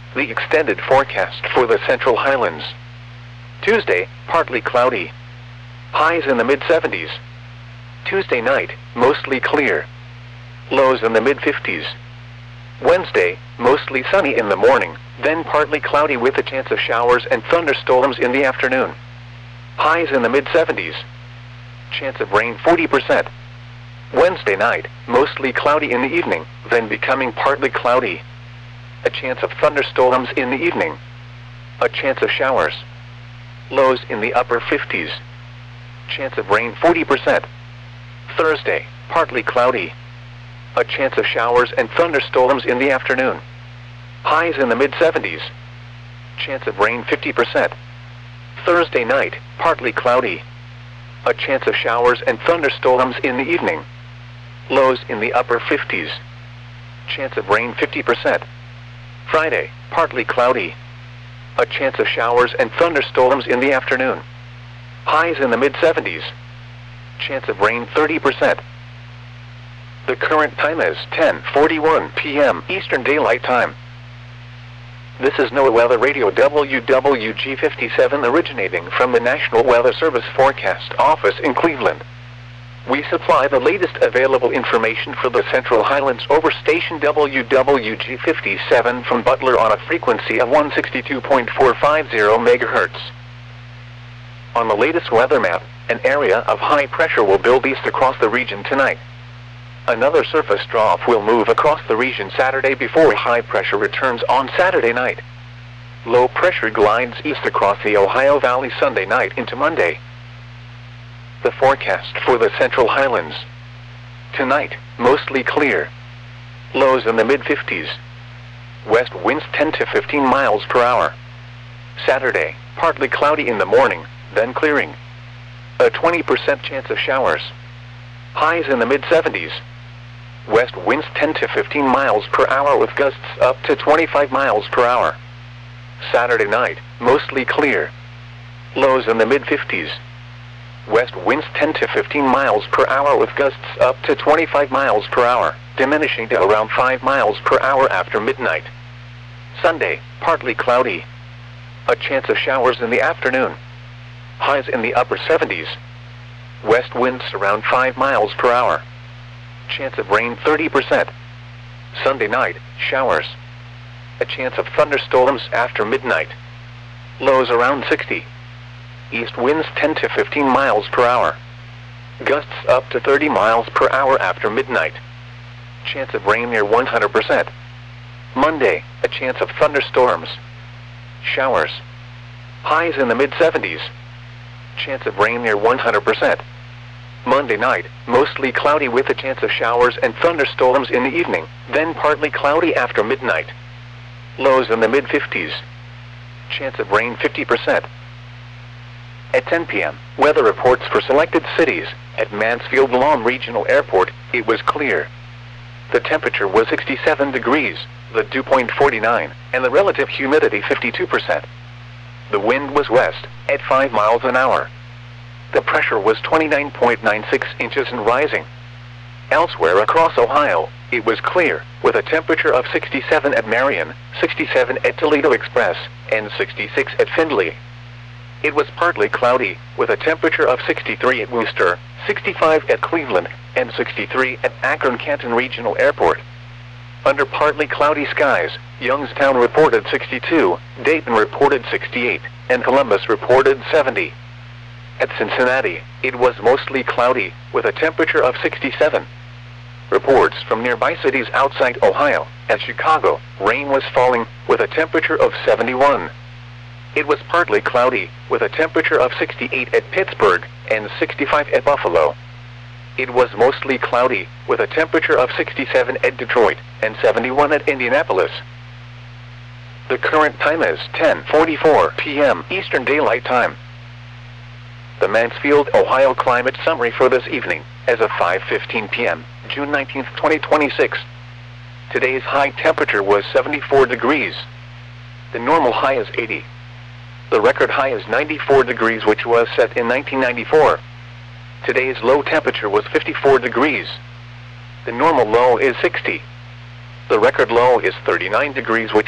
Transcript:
The extended forecast for the Central Highlands. Tuesday, partly cloudy. Highs in the mid-70s. Tuesday night, mostly clear. Lows in the mid-50s. Wednesday, mostly sunny in the morning, then partly cloudy with a chance of showers and thunderstorms in the afternoon. Highs in the mid-70s. Chance of rain 40%. Wednesday night, mostly cloudy in the evening, then becoming partly cloudy. A chance of thunderstorms in the evening. A chance of showers. Lows in the upper 50s. Chance of rain 40%. Thursday, partly cloudy. A chance of showers and thunderstorms in the afternoon. Highs in the mid-70s. Chance of rain 50%. Thursday night, partly cloudy. A chance of showers and thunderstorms in the evening. Lows in the upper 50s. Chance of rain 50%. Friday, partly cloudy. A chance of showers and thunderstorms in the afternoon. Highs in the mid-70s. Chance of rain 30%. The current time is 10:41 p.m. Eastern Daylight Time. This is NOAA Weather Radio WWG57 originating from the National Weather Service Forecast Office in Cleveland. We supply the latest available information for the Central Highlands over station WWG57 from Butler on a frequency of 162.450 MHz. On the latest weather map, an area of high pressure will build east across the region tonight. Another surface trough will move across the region Saturday before high pressure returns on Saturday night. Low pressure glides east across the Ohio Valley Sunday night into Monday. The forecast for the Central Highlands. Tonight, mostly clear. Lows in the mid-50s. West winds 10 to 15 miles per hour. Saturday, partly cloudy in the morning, then clearing. A 20% chance of showers. Highs in the mid-70s. West winds 10 to 15 miles per hour with gusts up to 25 miles per hour. Saturday night, mostly clear. Lows in the mid-50s. West winds 10 to 15 miles per hour with gusts up to 25 miles per hour, diminishing to around 5 miles per hour after midnight. Sunday, partly cloudy. A chance of showers in the afternoon. Highs in the upper 70s. West winds around 5 miles per hour. Chance of rain 30%. Sunday night, showers. A chance of thunderstorms after midnight. Lows around 60. East winds 10 to 15 miles per hour. Gusts up to 30 miles per hour after midnight. Chance of rain near 100%. Monday, a chance of thunderstorms. Showers. Highs in the mid-70s. Chance of rain near 100%. Monday night, mostly cloudy with a chance of showers and thunderstorms in the evening, then partly cloudy after midnight. Lows in the mid-50s. Chance of rain 50%. At 10 p.m., weather reports for selected cities. At Mansfield Lawn Regional Airport, it was clear. The temperature was 67 degrees, the dew point 49, and the relative humidity 52%. The wind was west, at 5 miles an hour. The pressure was 29.96 inches and rising. Elsewhere across Ohio, it was clear, with a temperature of 67 at Marion, 67 at Toledo Express, and 66 at Findlay. It was partly cloudy, with a temperature of 63 at Worcester, 65 at Cleveland, and 63 at Akron-Canton Regional Airport. Under partly cloudy skies, Youngstown reported 62, Dayton reported 68, and Columbus reported 70. At Cincinnati, it was mostly cloudy, with a temperature of 67. Reports from nearby cities outside Ohio. At Chicago, rain was falling, with a temperature of 71. It was partly cloudy, with a temperature of 68 at Pittsburgh, and 65 at Buffalo. It was mostly cloudy, with a temperature of 67 at Detroit, and 71 at Indianapolis. The current time is 10:44 p.m. Eastern Daylight Time. The Mansfield, Ohio climate summary for this evening, as of 5:15 p.m., June 19, 2026. Today's high temperature was 74 degrees. The normal high is 80. The record high is 94 degrees, which was set in 1994. Today's low temperature was 54 degrees. The normal low is 60. The record low is 39 degrees, which